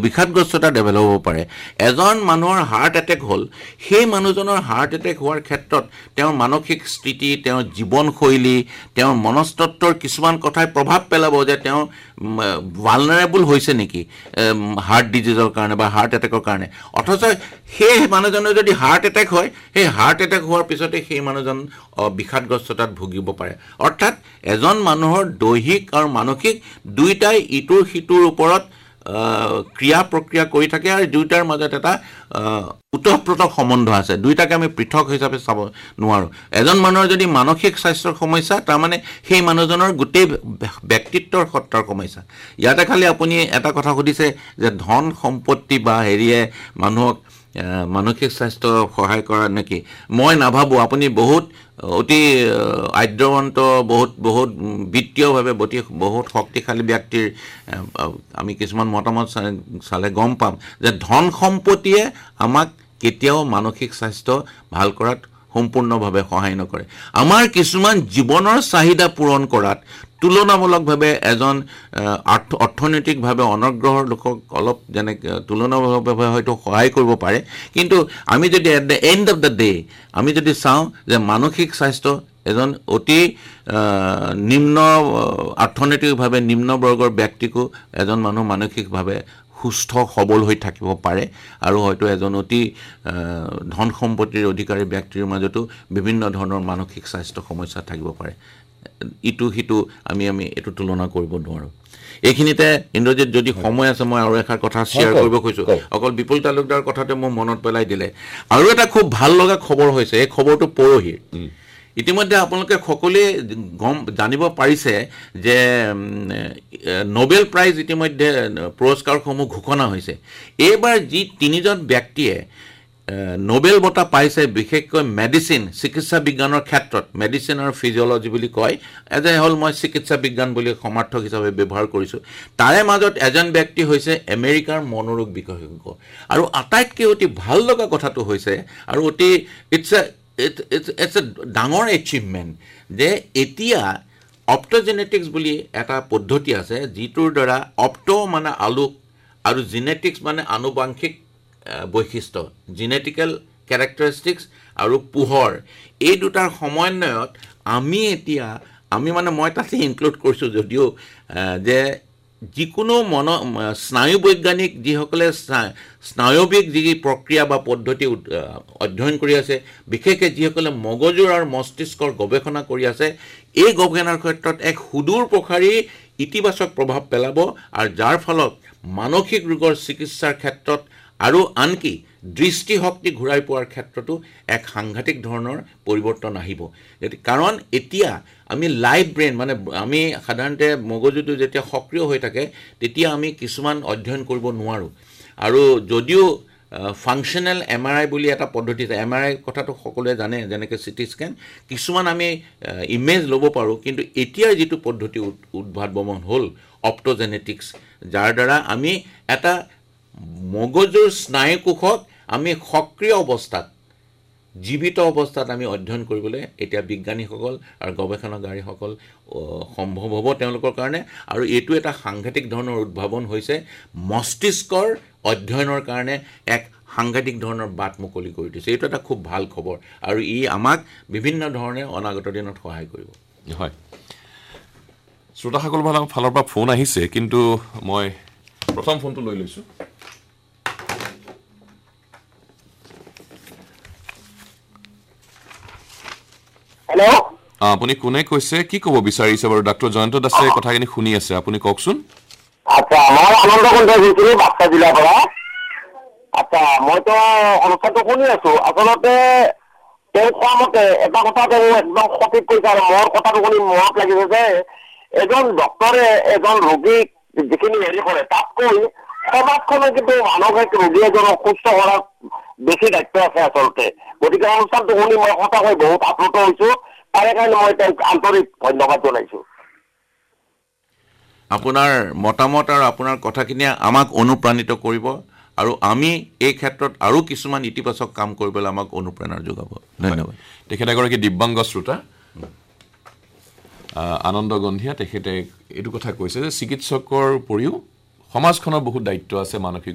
বিষাদগ্ৰস্ততা develop হ'ব পাৰে এজন মানুহৰ হাৰ্ট এটেক হ'ল সেই মানুহজনৰ হাৰ্ট এটেক হোৱাৰ ক্ষেত্ৰত তেওঁৰ মানসিক স্থিতি তেওঁৰ জীৱনশৈলী তেওঁৰ মনস্তত্বৰ কিছুমান কথাই প্ৰভাৱ পেলাব যে তেওঁ ভালনাৰেবল হৈছে নেকি হাৰ্ট ডিজিজৰ কাৰণে বা হাৰ্ট এটেকৰ কাৰণে অথচ সেই মানুহজনৰ যদি হাৰ্ট এটেক হয় সেই হাৰ্ট এটেক হোৱাৰ পিছতে সেই মানুহজন বিষাদগ্ৰস্ততাত ভুগিব পাৰে অৰ্থাৎ এজন মানুহৰ দৈহিক আৰু মানসিক দুইটাই ইটোৰ সিটোৰ ওপৰত ক্ৰিয়া প্ৰক্ৰিয়া কৰি থাকে আৰু দুইটাৰ মাজত এটা উতঃপ্ৰোত সম্বন্ধ আছে দুইটাকে আমি পৃথক হিচাপে চাব নোৱাৰোঁ এজন মানুহৰ যদি মানসিক স্বাস্থ্যৰ সমস্যা তাৰমানে সেই মানুহজনৰ গোটেই ব্যক্তিত্বৰ সত্তাৰ সমস্যা ইয়াতে খালি আপুনি এটা কথা সুধিছে যে ধন সম্পত্তি বা হেৰিয়ে মানুহক মানসিক স্বাস্থ্য সহায় কৰা নেকি মই নাভাবোঁ আপুনি বহুত অতি আদ্যৱন্ত বহুত বিত্তীয়ভাৱে বহুত শক্তিশালী ব্যক্তিৰ আমি কিছুমান মতামত চালে গম পাম যে ধন সম্পত্তিয়ে আমাক কেতিয়াও মানসিক স্বাস্থ্য ভাল কৰাত সম্পূৰ্ণভাৱে সহায় নকৰে আমাৰ কিছুমান জীৱনৰ চাহিদা পূৰণ কৰাত তুলনামূলকভাৱে এজন অৰ্থনৈতিকভাৱে অনগ্ৰহৰ লোকক অলপ যেনে তুলনামূলকভাৱে হয়তো সহায় কৰিব পাৰে কিন্তু আমি যদি at the and of the day আমি যদি চাওঁ যে মানসিক স্বাস্থ্য এজন অতি নিম্ন অৰ্থনৈতিকভাৱে নিম্নবৰ্গৰ ব্যক্তিকো এজন মানুহ মানসিকভাৱে সুস্থ সবল হৈ থাকিব পাৰে আৰু হয়তো এজন অতি ধন সম্পত্তিৰ অধিকাৰী ব্যক্তিৰ মাজতো বিভিন্ন ধৰণৰ মানসিক স্বাস্থ্য সমস্যা থাকিব পাৰে ইটো সিটো আমি এইটো তুলনা কৰিব নোৱাৰোঁ এইখিনিতে ইন্দ্ৰজিৎ যদি সময় আছে মই আৰু এষাৰ কথা শ্বেয়াৰ কৰিব খুজিছোঁ অকল বিপুল তালুকদাৰ কথাতে মোৰ মনত পেলাই দিলে আৰু এটা খুব ভাল লগা খবৰ হৈছে এই খবৰটো পৰহিৰ ইতিমধ্যে আপোনালোকে সকলোৱে জানিব পাৰিছে যে নোবেল প্ৰাইজ ইতিমধ্যে পুৰস্কাৰসমূহ ঘোষণা হৈছে এইবাৰ যি তিনিজন ব্যক্তিয়ে নোবেল বঁটা পাইছে বিশেষকৈ মেডিচিন চিকিৎসা বিজ্ঞানৰ ক্ষেত্ৰত মেডিচিন আৰু ফিজিঅলজি বুলি কয় হ'ল মই চিকিৎসা বিজ্ঞান বুলি সমাৰ্থক হিচাপে ব্যৱহাৰ কৰিছোঁ তাৰে মাজত এজন ব্যক্তি হৈছে আমেৰিকাৰ মনোৰোগ বিশেষজ্ঞ আৰু আটাইতকৈ অতি ভাল লগা কথাটো হৈছে আৰু অতি ইটছ এ ডাঙৰ এচিভমেণ্ট যে এতিয়া অপ্ট'জেনেটিক্স বুলি এটা পদ্ধতি আছে যিটোৰ দ্বাৰা মানে আলোক আৰু জেনেটিক্স মানে আনুবাংশিক বৈশিষ্ট্য জেনেটিকেল কেৰেক্টাৰিষ্টিক্স আৰু পোহৰ এই দুটাৰ সমন্বয়ত আমি মানে মই তাতে ইনক্লুড কৰিছোঁ যদিও যে যিকোনো স্নায়ু বৈজ্ঞানিক যিসকলে স্নায়ৱিক যি প্ৰক্ৰিয়া বা পদ্ধতি অধ্যয়ন কৰি আছে বিশেষকৈ যিসকলে মগজুৰ আৰু মস্তিষ্কৰ গৱেষণা কৰি আছে এই গৱেষণাৰ ক্ষেত্ৰত এক সুদূৰ প্ৰসাৰী ইতিবাচক প্ৰভাৱ পেলাব আৰু যাৰ ফলত মানসিক ৰোগৰ চিকিৎসাৰ ক্ষেত্ৰত আৰু আনকি দৃষ্টিশক্তি ঘূৰাই পোৱাৰ ক্ষেত্ৰতো এক সাংঘাতিক ধৰণৰ পৰিৱৰ্তন আহিব কাৰণ এতিয়া আমি লাইভ ব্ৰেইন মানে আমি সাধাৰণতে মগজুটো যেতিয়া সক্ৰিয় হৈ থাকে তেতিয়া আমি কিছুমান অধ্যয়ন কৰিব নোৱাৰোঁ আৰু যদিও ফাংচনেল MRI বুলি এটা পদ্ধতি আছে MRI কথাটো সকলোৱে জানে যেনেকৈ চিটি স্কেন কিছুমান আমি ইমেজ ল'ব পাৰোঁ কিন্তু এতিয়াৰ যিটো পদ্ধতি উদ্ভাৱন হ'ল অপ্ট'জেনেটিক্স যাৰ দ্বাৰা আমি এটা মগজুৰ স্নায়ুকোষক আমি সক্ৰিয় অৱস্থাত জীৱিত অৱস্থাত আমি অধ্যয়ন কৰিবলৈ এতিয়া বিজ্ঞানীসকল আৰু গৱেষণাগাৰীসকল সম্ভৱ হ'ব তেওঁলোকৰ কাৰণে আৰু এইটো এটা সাংঘাতিক ধৰণৰ উদ্ভাৱন হৈছে মস্তিষ্কৰ অধ্যয়নৰ কাৰণে এক সাংঘাতিক ধৰণৰ বাট মুকলি কৰি দিছে এইটো এটা খুব ভাল খবৰ আৰু ই আমাক বিভিন্ন ধৰণে অনাগত দিনত সহায় কৰিব হয় শ্ৰোতাসকলৰ ফালৰ পৰা ফোন আহিছে কিন্তু মই প্ৰথম ফোনটো লৈ লৈছোঁ হেল্ল' আপুনি কোনে কৈছে কি ক'ব বিচাৰিছে বাৰু ডক্টৰ জয়ন্ত দাসে কথাখিনি শুনি আছে আপুনি কওকচোন আচ্ছা মই আনন্দ কণ্ঠে কৈছিলোঁ বাক্সা জিলাৰ পৰা আচ্ছা মইতো অনুষ্ঠানটো শুনি আছোঁ আচলতে তেওঁ কোৱা মতে এটা কথা তেওঁ একদম সঠিক কৈছে আৰু মোৰ কথাটো শুনি মনত লাগিছে যে এজন ডক্টৰে এজন ৰোগীক যিখিনি হেৰি কৰে তাতকৈ সমাজখনে কিন্তু মানসিক ৰোগী এজনক সুস্থ কৰাৰ বেছি দায়িত্ব আছে আচলতে গতিকে অনুষ্ঠানটো শুনি মই সঁচাকৈ বহুত আপ্লুত হৈছোঁ তাৰে কাৰণে মই তেওঁক আন্তৰিক ধন্যবাদ জনাইছোঁ আপোনাৰ মতামত আৰু আপোনাৰ কথাখিনিয়ে আমাক অনুপ্ৰাণিত কৰিব আৰু আমি এই ক্ষেত্ৰত আৰু কিছুমান ইতিবাচক কাম কৰিবলৈ আমাক অনুপ্ৰেৰণা যোগাব ধন্যবাদ তেখেত এগৰাকী দিব্যাংগ শ্ৰোতা আনন্দ গন্ধিয়া তেখেতে এইটো কথা কৈছে যে চিকিৎসকৰ উপৰিও সমাজখনৰ বহুত দায়িত্ব আছে মানসিক